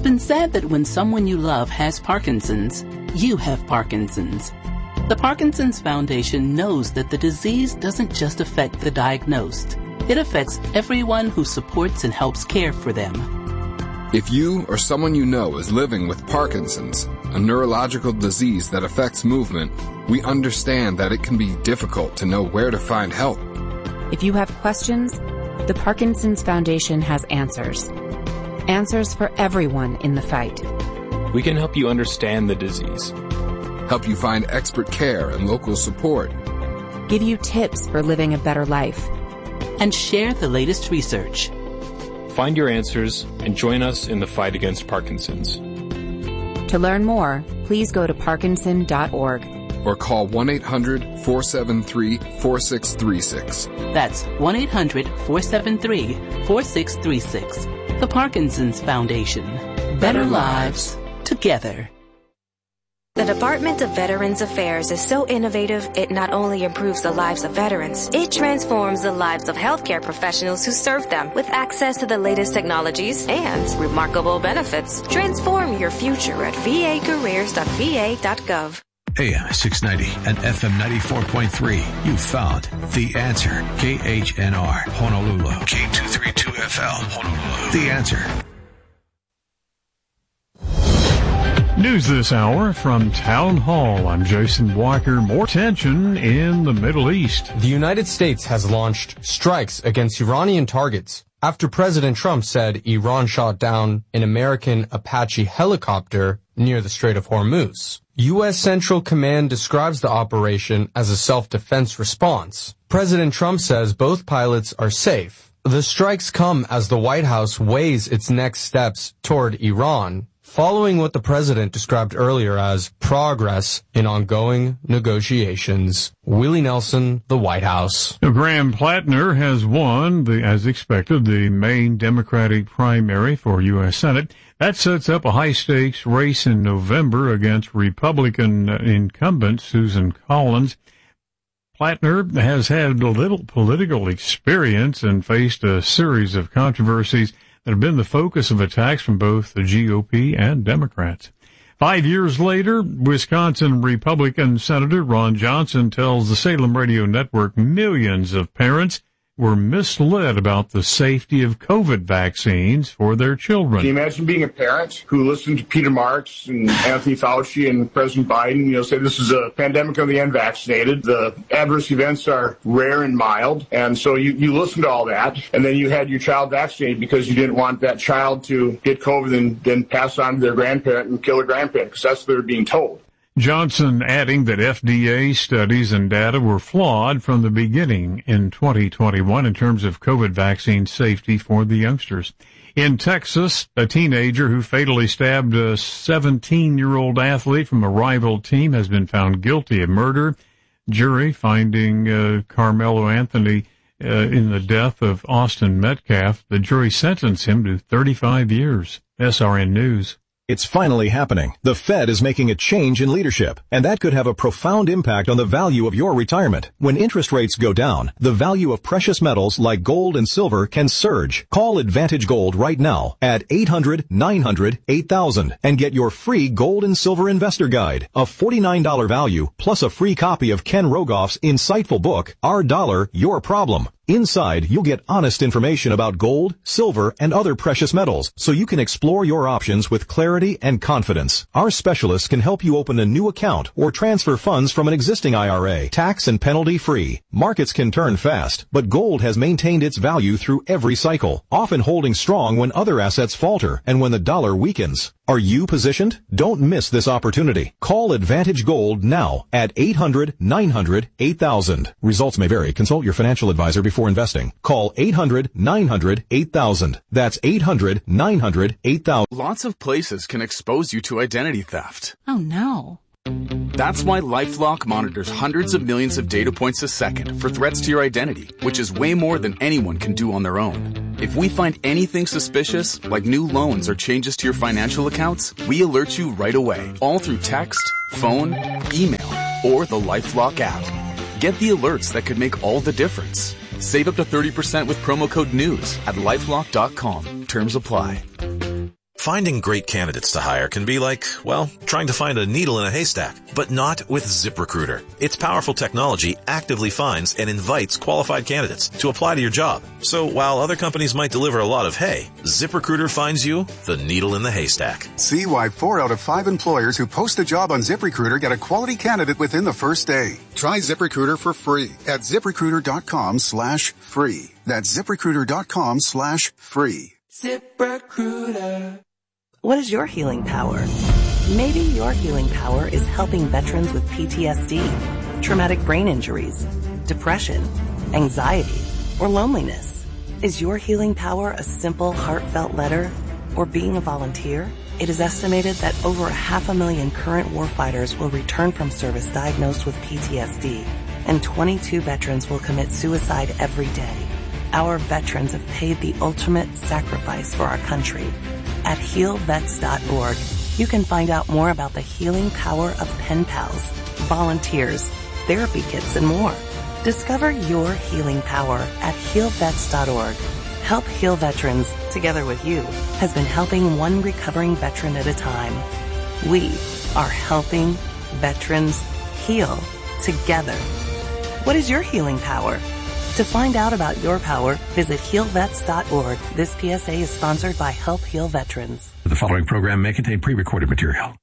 been said that when someone you love has Parkinson's, you have Parkinson's. The Parkinson's Foundation knows that the disease doesn't just affect the diagnosed. It affects everyone who supports and helps care for them. If you or someone you know is living with Parkinson's, a neurological disease that affects movement, we understand that it can be difficult to know where to find help. If you have questions, the Parkinson's Foundation has answers. Answers for everyone in the fight. We can help you understand the disease. Help you find expert care and local support. Give you tips for living a better life. And share the latest research. Find your answers and join us in the fight against Parkinson's. To learn more, please go to parkinson.org. Or call 1-800-473-4636. That's 1-800-473-4636. The Parkinson's Foundation. Better lives together. The Department of Veterans Affairs is so innovative, it not only improves the lives of veterans, it transforms the lives of healthcare professionals who serve them with access to the latest technologies and remarkable benefits. Transform your future at vacareers.va.gov. AM 690 and FM 94.3. You found The Answer. KHNR, Honolulu. K232FL, Honolulu. The Answer. News this hour from Town Hall. I'm Jason Walker. More tension in the Middle East. The United States has launched strikes against Iranian targets after President Trump said Iran shot down an American Apache helicopter near the Strait of Hormuz. U.S. Central Command describes the operation as a self-defense response. President Trump says both pilots are safe. The strikes come as the White House weighs its next steps toward Iran, following what the president described earlier as progress in ongoing negotiations. Willie Nelson, the White House. Graham Plattner has won, as expected, the Maine Democratic primary for U.S. Senate. That sets up a high-stakes race in November against Republican incumbent Susan Collins. Plattner has had little political experience and faced a series of controversies that have been the focus of attacks from both the GOP and Democrats. 5 years later, Wisconsin Republican Senator Ron Johnson tells the Salem Radio Network millions of parents were misled about the safety of COVID vaccines for their children. Can you imagine being a parent who listened to Peter Marks and Anthony Fauci and President Biden, say this is a pandemic of the unvaccinated. The adverse events are rare and mild. And so you listen to all that, and then you had your child vaccinated because you didn't want that child to get COVID and then pass on to their grandparent and kill their grandparent, because that's what they're being told. Johnson adding that FDA studies and data were flawed from the beginning in 2021 in terms of COVID vaccine safety for the youngsters. In Texas, a teenager who fatally stabbed a 17-year-old athlete from a rival team has been found guilty of murder. Jury finding Carmelo Anthony in the death of Austin Metcalf. The jury sentenced him to 35 years. SRN News. It's finally happening. The Fed is making a change in leadership, and that could have a profound impact on the value of your retirement. When interest rates go down, the value of precious metals like gold and silver can surge. Call Advantage Gold right now at 800-900-8000 and get your free gold and silver investor guide, a $49 value plus a free copy of Ken Rogoff's insightful book, Our Dollar, Your Problem. Inside, you'll get honest information about gold, silver, and other precious metals, so you can explore your options with clarity and confidence. Our specialists can help you open a new account or transfer funds from an existing IRA, tax and penalty free. Markets can turn fast, but gold has maintained its value through every cycle, often holding strong when other assets falter and when the dollar weakens. Are you positioned? Don't miss this opportunity. Call Advantage Gold now at 800-900-8000. Results may vary. Consult your financial advisor before investing. Call 800-900-8000. That's 800-900-8000. Lots of places can expose you to identity theft. Oh no. That's why LifeLock monitors hundreds of millions of data points a second for threats to your identity, which is way more than anyone can do on their own. If we find anything suspicious, like new loans or changes to your financial accounts, we alert you right away, all through text, phone, email, or the LifeLock app. Get the alerts that could make all the difference. Save up to 30% with promo code NEWS at LifeLock.com. Terms apply. Finding great candidates to hire can be like, well, trying to find a needle in a haystack, but not with ZipRecruiter. Its powerful technology actively finds and invites qualified candidates to apply to your job. So while other companies might deliver a lot of hay, ZipRecruiter finds you the needle in the haystack. See why 4 out of 5 employers who post a job on ZipRecruiter get a quality candidate within the first day. Try ZipRecruiter for free at ZipRecruiter.com/free. That's ZipRecruiter.com/free. ZipRecruiter. What is your healing power? Maybe your healing power is helping veterans with PTSD, traumatic brain injuries, depression, anxiety, or loneliness. Is your healing power a simple, heartfelt letter or being a volunteer? It is estimated that over 500,000 current warfighters will return from service diagnosed with PTSD, and 22 veterans will commit suicide every day. Our veterans have paid the ultimate sacrifice for our country. At HealVets.org, you can find out more about the healing power of pen pals, volunteers, therapy kits, and more. Discover your healing power at HealVets.org. Help Heal Veterans, together with you, has been helping one recovering veteran at a time. We are helping veterans heal together. What is your healing power? To find out about your power, visit HealVets.org. This PSA is sponsored by Help Heal Veterans. The following program may contain pre-recorded material.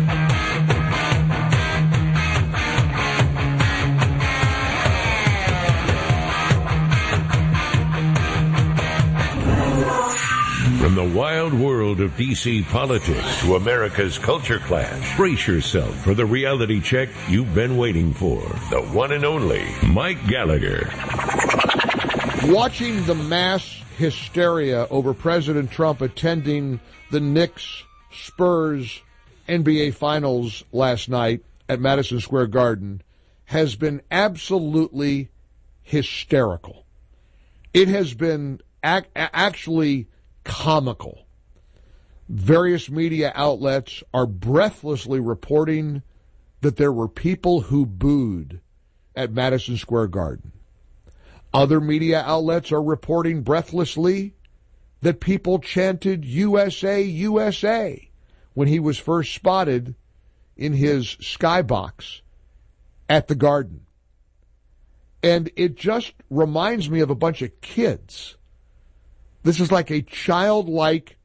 From the wild world of D.C. politics to America's culture clash, brace yourself for the reality check you've been waiting for. The one and only Mike Gallagher. Watching the mass hysteria over President Trump attending the Knicks-Spurs NBA Finals last night at Madison Square Garden has been absolutely hysterical. It has been actually comical. Various media outlets are breathlessly reporting that there were people who booed at Madison Square Garden. Other media outlets are reporting breathlessly that people chanted USA, USA when he was first spotted in his skybox at the Garden. And it just reminds me of a bunch of kids. This is like a childish,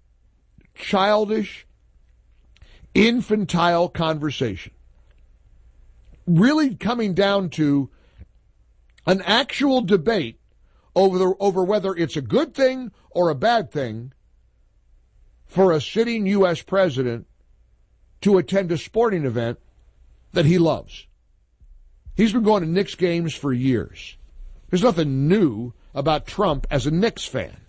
infantile conversation. Really coming down to an actual debate over whether it's a good thing or a bad thing for a sitting U.S. president to attend a sporting event that he loves. He's been going to Knicks games for years. There's nothing new about Trump as a Knicks fan.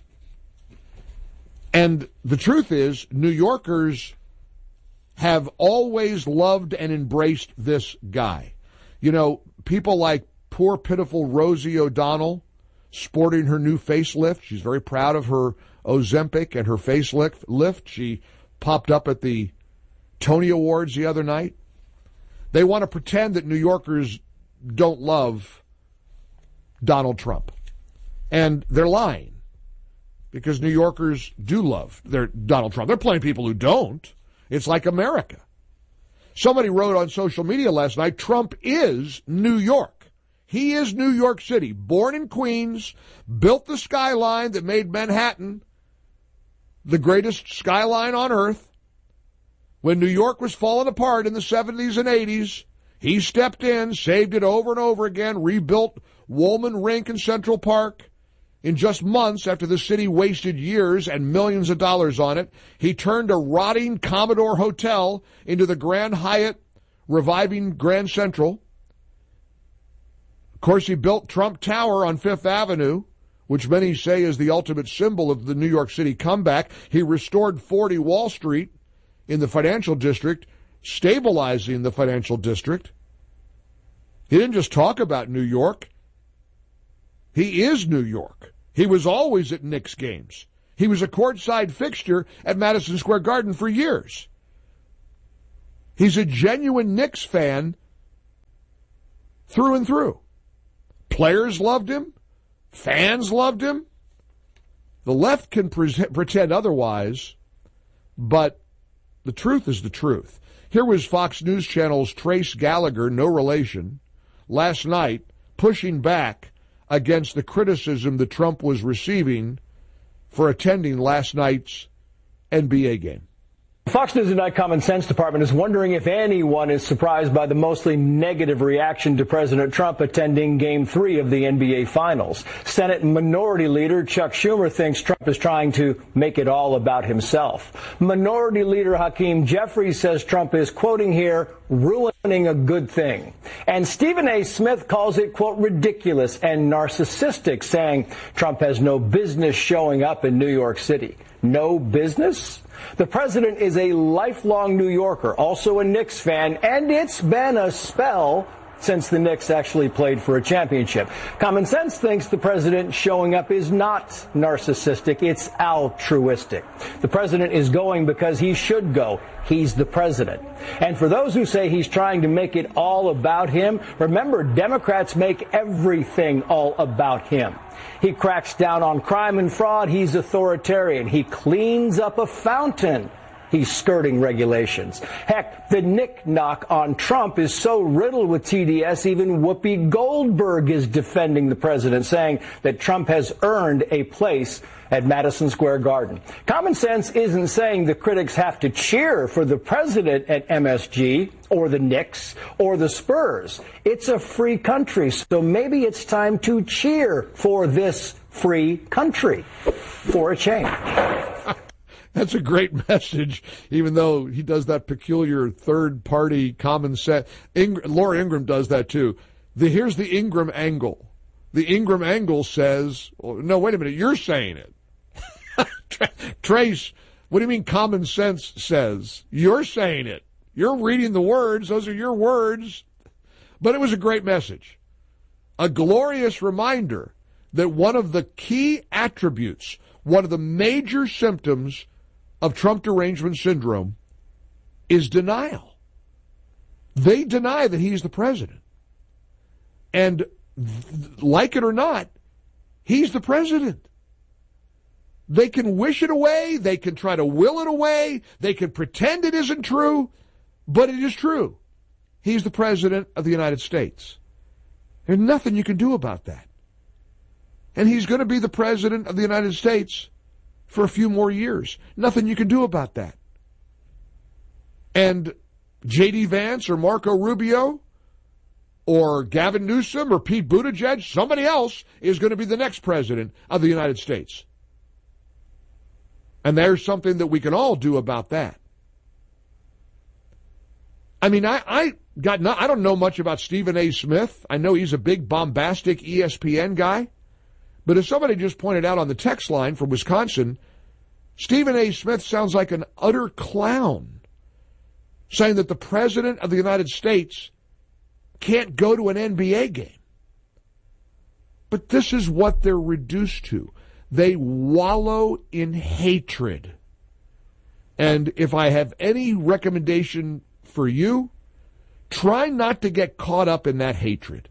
And the truth is, New Yorkers have always loved and embraced this guy. You know, people like poor, pitiful Rosie O'Donnell sporting her new facelift. She's very proud of her Ozempic and her facelift. She popped up at the Tony Awards the other night. They want to pretend that New Yorkers don't love Donald Trump. And they're lying, because New Yorkers do love their Donald Trump. There are plenty of people who don't. It's like America. Somebody wrote on social media last night, Trump is New York. He is New York City, born in Queens, built the skyline that made Manhattan the greatest skyline on earth. When New York was falling apart in the 70s and 80s, he stepped in, saved it over and over again, rebuilt Woolman Rink and Central Park. In just months after the city wasted years and millions of dollars on it, he turned a rotting Commodore Hotel into the Grand Hyatt, reviving Grand Central. Of course, he built Trump Tower on Fifth Avenue, which many say is the ultimate symbol of the New York City comeback. He restored 40 Wall Street in the financial district, stabilizing the financial district. He didn't just talk about New York. He is New York. He was always at Knicks games. He was a courtside fixture at Madison Square Garden for years. He's a genuine Knicks fan through and through. Players loved him. Fans loved him. The left can pretend otherwise, But the truth is the truth. Here was Fox News Channel's Trace Gallagher, no relation, last night pushing back against the criticism that Trump was receiving for attending last night's NBA game. Fox News Tonight Common Sense Department is wondering if anyone is surprised by the mostly negative reaction to President Trump attending Game 3 of the NBA Finals. Senate Minority Leader Chuck Schumer thinks Trump is trying to make it all about himself. Minority Leader Hakeem Jeffries says Trump is, quoting here, ruining a good thing. And Stephen A. Smith calls it, quote, ridiculous and narcissistic, saying Trump has no business showing up in New York City. No business? The president is a lifelong New Yorker, also a Knicks fan, and it's been a spell since the Knicks actually played for a championship. Common sense thinks the president showing up is not narcissistic, it's altruistic. The president is going because he should go. He's the president. And for those who say he's trying to make it all about him, remember, Democrats make everything all about him. He cracks down on crime and fraud. He's authoritarian. He cleans up a fountain. He's skirting regulations. Heck, the knick-knock on Trump is so riddled with TDS, even Whoopi Goldberg is defending the president, saying that Trump has earned a place at Madison Square Garden. Common sense isn't saying the critics have to cheer for the president at MSG or the Knicks or the Spurs. It's a free country, so maybe it's time to cheer for this free country for a change. That's a great message, even though he does that peculiar third-party common sense. Laura Ingraham does that, too. Here's the Ingraham angle. The Ingraham angle says, no, wait a minute, you're saying it. Trace, what do you mean common sense says? You're saying it. You're reading the words. Those are your words. But it was a great message. A glorious reminder that one of the key attributes, one of the major symptoms of Trump derangement syndrome is denial. They deny that he's the president. And like it or not, he's the president. They can wish it away. They can try to will it away. They can pretend it isn't true, but it is true. He's the president of the United States. There's nothing you can do about that. And he's going to be the president of the United States for a few more years. Nothing you can do about that. And J.D. Vance or Marco Rubio or Gavin Newsom or Pete Buttigieg, somebody else is going to be the next president of the United States. And there's something that we can all do about that. I mean, I don't know much about Stephen A. Smith. I know he's a big bombastic ESPN guy. But as somebody just pointed out on the text line from Wisconsin, Stephen A. Smith sounds like an utter clown, saying that the president of the United States can't go to an NBA game. But this is what they're reduced to. They wallow in hatred. And if I have any recommendation for you, try not to get caught up in that hatred.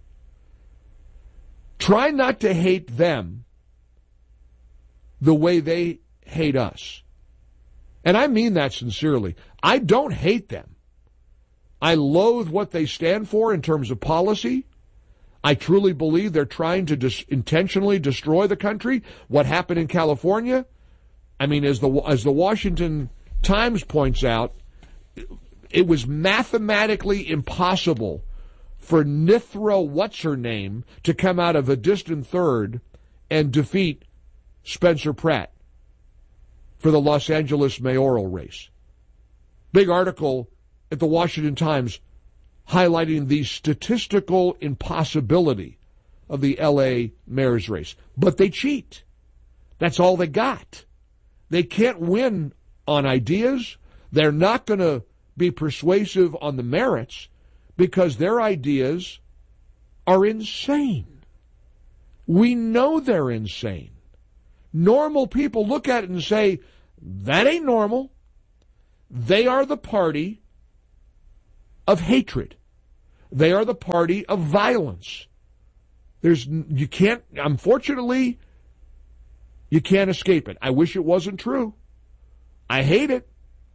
Try not to hate them the way they hate us. And I mean that sincerely. I don't hate them. I loathe what they stand for in terms of policy. I truly believe they're trying to intentionally destroy the country. What happened in California, I mean, as the Washington Times points out, it was mathematically impossible for Nithra what's-her-name to come out of a distant third and defeat Spencer Pratt for the Los Angeles mayoral race. Big article at the Washington Times highlighting the statistical impossibility of the L.A. mayor's race. But they cheat. That's all they got. They can't win on ideas. They're not going to be persuasive on the merits because their ideas are insane. We know they're insane. Normal people look at it and say, that ain't normal. They are the party of hatred. They are the party of violence. Unfortunately, you can't escape it. I wish it wasn't true. I hate it.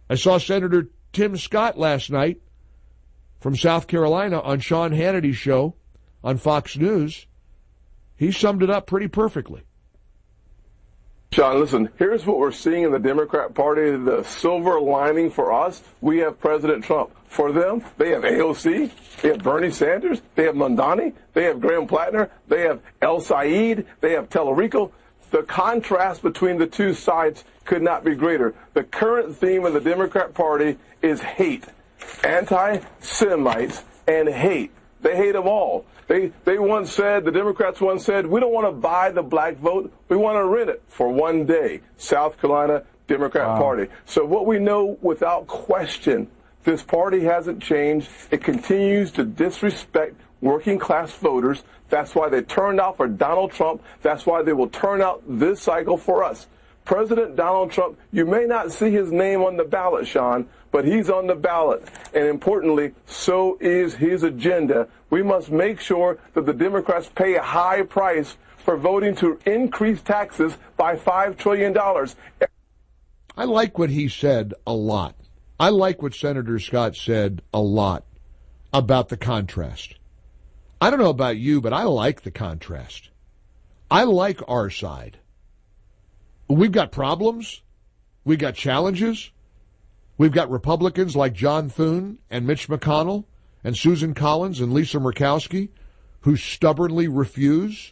I saw Senator Tim Scott last night from South Carolina on Sean Hannity's show on Fox News. He summed it up pretty perfectly. Sean, listen, here's what we're seeing in the Democrat Party. The silver lining for us, we have President Trump. For them, they have AOC, they have Bernie Sanders, they have Mondani, they have Graham Plattner, they have El Said, they have Tellerico. The contrast between the two sides could not be greater. The current theme of the Democrat Party is hate. Anti-Semites and hate. They hate them all. They once said, the Democrats once said, we don't want to buy the black vote. We want to rent it for one day. South Carolina Democrat Party. So what we know without question, this party hasn't changed. It continues to disrespect working class voters. That's why they turned out for Donald Trump. That's why they will turn out this cycle for us. President Donald Trump, you may not see his name on the ballot, Sean, but he's on the ballot. And importantly, so is his agenda. We must make sure that the Democrats pay a high price for voting to increase taxes by $5 trillion. I like what he said a lot. I like what Senator Scott said a lot about the contrast. I don't know about you, but I like the contrast. I like our side. We've got problems. We've got challenges. We've got Republicans like John Thune and Mitch McConnell and Susan Collins and Lisa Murkowski who stubbornly refuse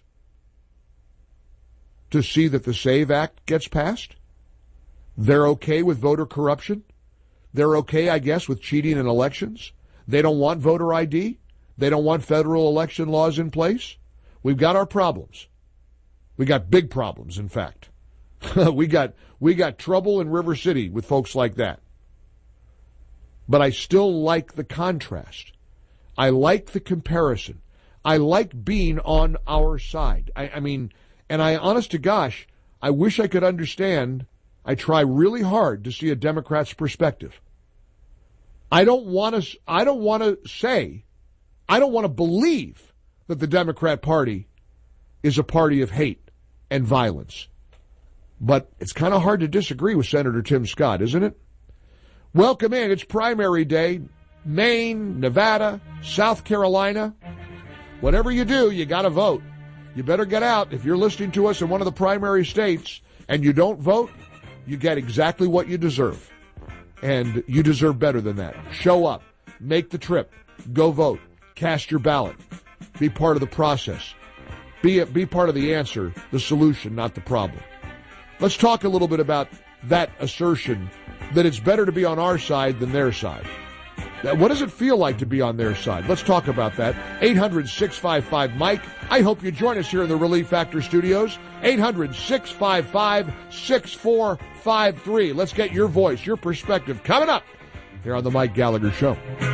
to see that the SAVE Act gets passed. They're okay with voter corruption. They're okay, I guess, with cheating in elections. They don't want voter ID. They don't want federal election laws in place. We've got our problems. We got big problems, in fact. we got trouble in River City with folks like that. But I still like the contrast. I like the comparison. I like being on our side. I mean, and I, honest to gosh, I wish I could understand. I try really hard to see a Democrat's perspective. I don't want to believe that the Democrat Party is a party of hate and violence. But it's kind of hard to disagree with Senator Tim Scott, isn't it? Welcome in. It's primary day. Maine, Nevada, South Carolina. Whatever you do, you got to vote. You better get out. If you're listening to us in one of the primary states and you don't vote, you get exactly what you deserve. And you deserve better than that. Show up. Make the trip. Go vote. Cast your ballot. Be part of the process. Be part of the answer, the solution, not the problem. Let's talk a little bit about that assertion that it's better to be on our side than their side. What does it feel like to be on their side? Let's talk about that. 800-655-MIKE. I hope you join us here in the Relief Factor studios. 800-655-6453. Let's get your voice, your perspective coming up here on the Mike Gallagher Show.